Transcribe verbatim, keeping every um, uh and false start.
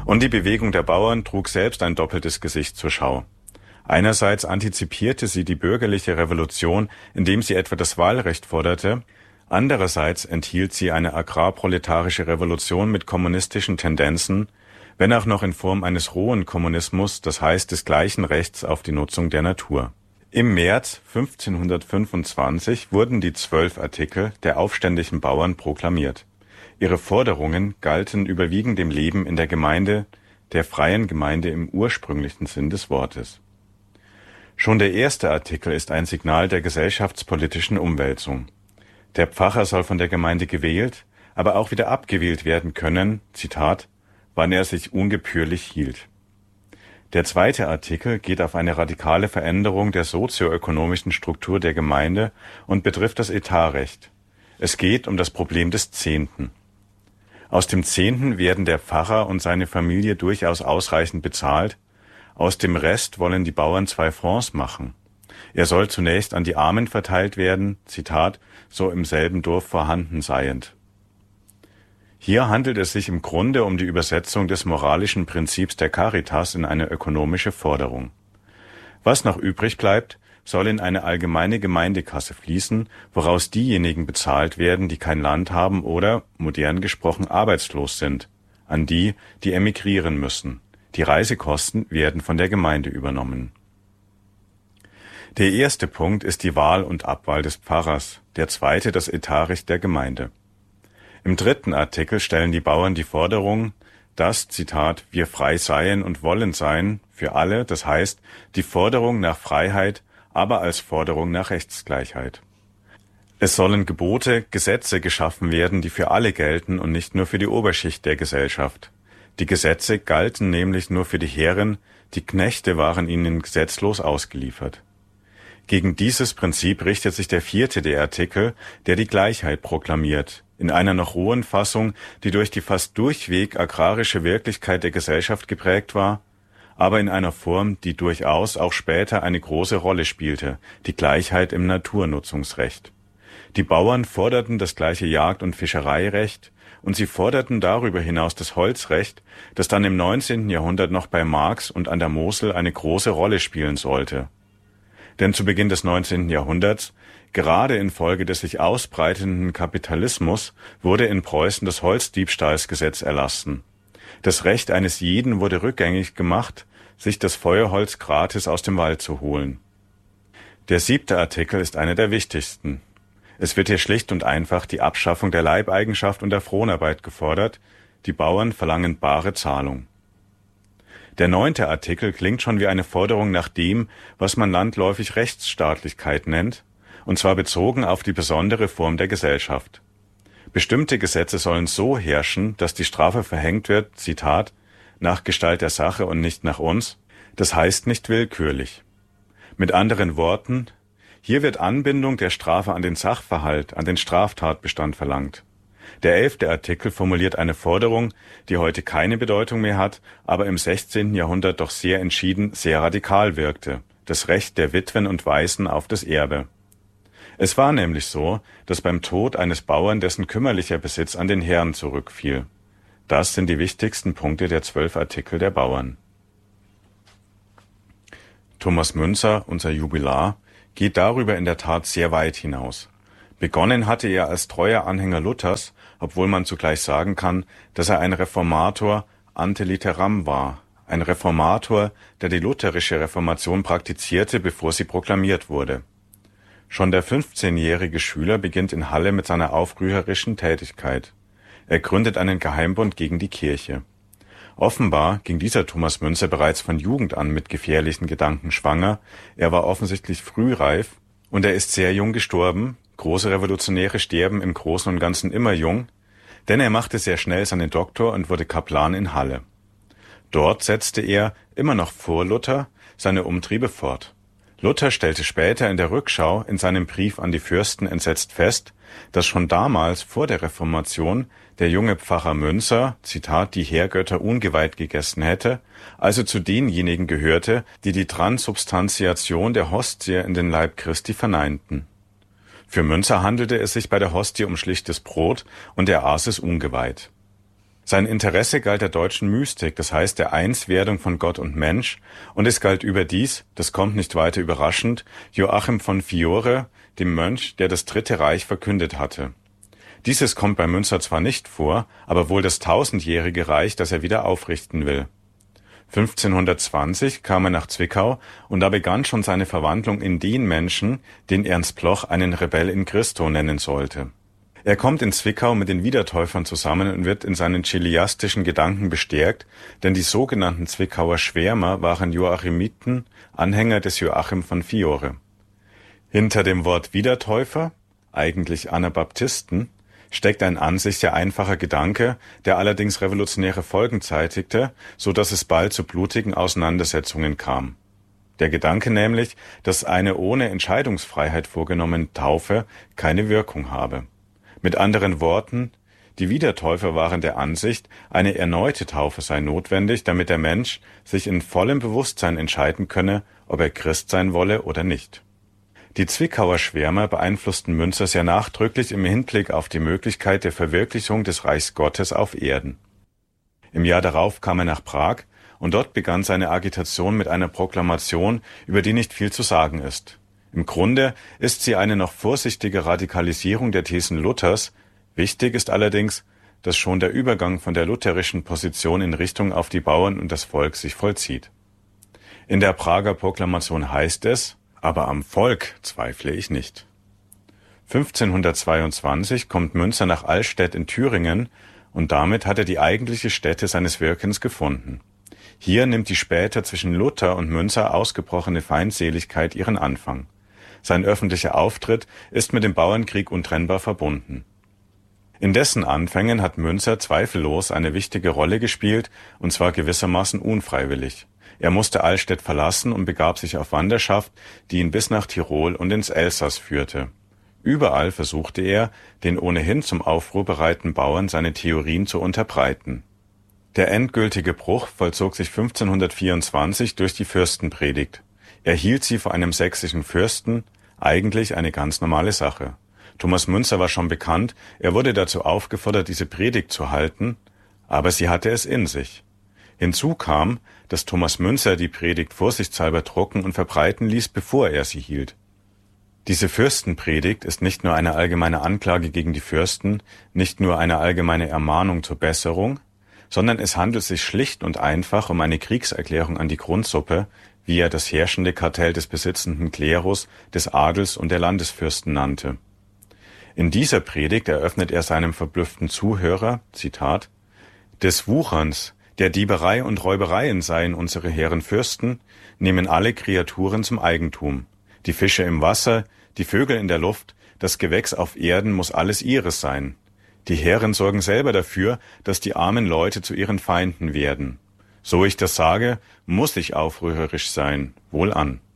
Und die Bewegung der Bauern trug selbst ein doppeltes Gesicht zur Schau. Einerseits antizipierte sie die bürgerliche Revolution, indem sie etwa das Wahlrecht forderte, andererseits enthielt sie eine agrarproletarische Revolution mit kommunistischen Tendenzen, wenn auch noch in Form eines rohen Kommunismus, das heißt des gleichen Rechts auf die Nutzung der Natur. Im März fünfzehnhundertfünfundzwanzig wurden die zwölf Artikel der aufständischen Bauern proklamiert. Ihre Forderungen galten überwiegend dem Leben in der Gemeinde, der freien Gemeinde im ursprünglichen Sinn des Wortes. Schon der erste Artikel ist ein Signal der gesellschaftspolitischen Umwälzung. Der Pfarrer soll von der Gemeinde gewählt, aber auch wieder abgewählt werden können, Zitat, wann er sich ungebührlich hielt. Der zweite Artikel geht auf eine radikale Veränderung der sozioökonomischen Struktur der Gemeinde und betrifft das Etatrecht. Es geht um das Problem des Zehnten. Aus dem Zehnten werden der Pfarrer und seine Familie durchaus ausreichend bezahlt, aus dem Rest wollen die Bauern zwei Francs machen. Er soll zunächst an die Armen verteilt werden, Zitat, so im selben Dorf vorhanden seiend. Hier handelt es sich im Grunde um die Übersetzung des moralischen Prinzips der Caritas in eine ökonomische Forderung. Was noch übrig bleibt, soll in eine allgemeine Gemeindekasse fließen, woraus diejenigen bezahlt werden, die kein Land haben oder, modern gesprochen, arbeitslos sind, an die, die emigrieren müssen. Die Reisekosten werden von der Gemeinde übernommen. Der erste Punkt ist die Wahl und Abwahl des Pfarrers, der zweite das Etatrecht der Gemeinde. Im dritten Artikel stellen die Bauern die Forderung, dass, Zitat, wir frei seien und wollen sein, für alle, das heißt, die Forderung nach Freiheit, aber als Forderung nach Rechtsgleichheit. Es sollen Gebote, Gesetze geschaffen werden, die für alle gelten und nicht nur für die Oberschicht der Gesellschaft. Die Gesetze galten nämlich nur für die Herren, die Knechte waren ihnen gesetzlos ausgeliefert. Gegen dieses Prinzip richtet sich der vierte der Artikel, der die Gleichheit proklamiert, in einer noch rohen Fassung, die durch die fast durchweg agrarische Wirklichkeit der Gesellschaft geprägt war, aber in einer Form, die durchaus auch später eine große Rolle spielte, die Gleichheit im Naturnutzungsrecht. Die Bauern forderten das gleiche Jagd- und Fischereirecht, und sie forderten darüber hinaus das Holzrecht, das dann im neunzehnten Jahrhundert noch bei Marx und an der Mosel eine große Rolle spielen sollte. Denn zu Beginn des neunzehnten Jahrhunderts, gerade infolge des sich ausbreitenden Kapitalismus, wurde in Preußen das Holzdiebstahlsgesetz erlassen. Das Recht eines jeden wurde rückgängig gemacht, sich das Feuerholz gratis aus dem Wald zu holen. Der siebte Artikel ist einer der wichtigsten. Es wird hier schlicht und einfach die Abschaffung der Leibeigenschaft und der Fronarbeit gefordert. Die Bauern verlangen bare Zahlung. Der neunte Artikel klingt schon wie eine Forderung nach dem, was man landläufig Rechtsstaatlichkeit nennt, und zwar bezogen auf die besondere Form der Gesellschaft. Bestimmte Gesetze sollen so herrschen, dass die Strafe verhängt wird, Zitat, nach Gestalt der Sache und nicht nach uns, das heißt nicht willkürlich. Mit anderen Worten, hier wird Anbindung der Strafe an den Sachverhalt, an den Straftatbestand verlangt. Der elfte Artikel formuliert eine Forderung, die heute keine Bedeutung mehr hat, aber im sechzehnten Jahrhundert doch sehr entschieden, sehr radikal wirkte, das Recht der Witwen und Waisen auf das Erbe. Es war nämlich so, dass beim Tod eines Bauern dessen kümmerlicher Besitz an den Herrn zurückfiel. Das sind die wichtigsten Punkte der zwölf Artikel der Bauern. Thomas Müntzer, unser Jubilar, geht darüber in der Tat sehr weit hinaus. Begonnen hatte er als treuer Anhänger Luthers, obwohl man zugleich sagen kann, dass er ein Reformator ante litteram war, ein Reformator, der die lutherische Reformation praktizierte, bevor sie proklamiert wurde. Schon der fünfzehnjährige Schüler beginnt in Halle mit seiner aufrührerischen Tätigkeit. Er gründet einen Geheimbund gegen die Kirche. Offenbar ging dieser Thomas Müntzer bereits von Jugend an mit gefährlichen Gedanken schwanger, er war offensichtlich frühreif und er ist sehr jung gestorben. Große Revolutionäre sterben im Großen und Ganzen immer jung, denn er machte sehr schnell seinen Doktor und wurde Kaplan in Halle. Dort setzte er, immer noch vor Luther, seine Umtriebe fort. Luther stellte später in der Rückschau in seinem Brief an die Fürsten entsetzt fest, dass schon damals vor der Reformation der junge Pfarrer Müntzer, Zitat, die Heergötter ungeweiht gegessen hätte, also zu denjenigen gehörte, die die Transubstantiation der Hostie in den Leib Christi verneinten. Für Müntzer handelte es sich bei der Hostie um schlichtes Brot und er aß es ungeweiht. Sein Interesse galt der deutschen Mystik, das heißt der Einswerdung von Gott und Mensch, und es galt überdies, das kommt nicht weiter überraschend, Joachim von Fiore, dem Mönch, der das Dritte Reich verkündet hatte. Dieses kommt bei Müntzer zwar nicht vor, aber wohl das tausendjährige Reich, das er wieder aufrichten will. fünfzehnhundertzwanzig kam er nach Zwickau und da begann schon seine Verwandlung in den Menschen, den Ernst Bloch einen Rebell in Christo nennen sollte. Er kommt in Zwickau mit den Wiedertäufern zusammen und wird in seinen chiliastischen Gedanken bestärkt, denn die sogenannten Zwickauer Schwärmer waren Joachimiten, Anhänger des Joachim von Fiore. Hinter dem Wort Wiedertäufer, eigentlich Anabaptisten, steckt ein an sich sehr einfacher Gedanke, der allerdings revolutionäre Folgen zeitigte, so dass es bald zu blutigen Auseinandersetzungen kam. Der Gedanke nämlich, dass eine ohne Entscheidungsfreiheit vorgenommene Taufe keine Wirkung habe. Mit anderen Worten, die Wiedertäufer waren der Ansicht, eine erneute Taufe sei notwendig, damit der Mensch sich in vollem Bewusstsein entscheiden könne, ob er Christ sein wolle oder nicht. Die Zwickauer Schwärmer beeinflussten Müntzer sehr nachdrücklich im Hinblick auf die Möglichkeit der Verwirklichung des Reichs Gottes auf Erden. Im Jahr darauf kam er nach Prag und dort begann seine Agitation mit einer Proklamation, über die nicht viel zu sagen ist. Im Grunde ist sie eine noch vorsichtige Radikalisierung der Thesen Luthers. Wichtig ist allerdings, dass schon der Übergang von der lutherischen Position in Richtung auf die Bauern und das Volk sich vollzieht. In der Prager Proklamation heißt es: Aber am Volk zweifle ich nicht. fünfzehnhundertzweiundzwanzig kommt Müntzer nach Allstedt in Thüringen und damit hat er die eigentliche Stätte seines Wirkens gefunden. Hier nimmt die später zwischen Luther und Müntzer ausgebrochene Feindseligkeit ihren Anfang. Sein öffentlicher Auftritt ist mit dem Bauernkrieg untrennbar verbunden. In dessen Anfängen hat Müntzer zweifellos eine wichtige Rolle gespielt, und zwar gewissermaßen unfreiwillig. Er musste Allstedt verlassen und begab sich auf Wanderschaft, die ihn bis nach Tirol und ins Elsass führte. Überall versuchte er, den ohnehin zum Aufruhr bereiten Bauern seine Theorien zu unterbreiten. Der endgültige Bruch vollzog sich fünfzehnhundertvierundzwanzig durch die Fürstenpredigt. Er hielt sie vor einem sächsischen Fürsten, eigentlich eine ganz normale Sache. Thomas Müntzer war schon bekannt, er wurde dazu aufgefordert, diese Predigt zu halten, aber sie hatte es in sich. Hinzu kam, dass Thomas Müntzer die Predigt vorsichtshalber drucken und verbreiten ließ, bevor er sie hielt. Diese Fürstenpredigt ist nicht nur eine allgemeine Anklage gegen die Fürsten, nicht nur eine allgemeine Ermahnung zur Besserung, sondern es handelt sich schlicht und einfach um eine Kriegserklärung an die Grundsuppe, wie er das herrschende Kartell des besitzenden Klerus, des Adels und der Landesfürsten nannte. In dieser Predigt eröffnet er seinem verblüfften Zuhörer, Zitat, »Des Wucherns, der Dieberei und Räubereien seien unsere Herren Fürsten, nehmen alle Kreaturen zum Eigentum. Die Fische im Wasser, die Vögel in der Luft, das Gewächs auf Erden muss alles ihres sein. Die Herren sorgen selber dafür, dass die armen Leute zu ihren Feinden werden. So ich das sage, muss ich aufrührerisch sein. Wohlan.«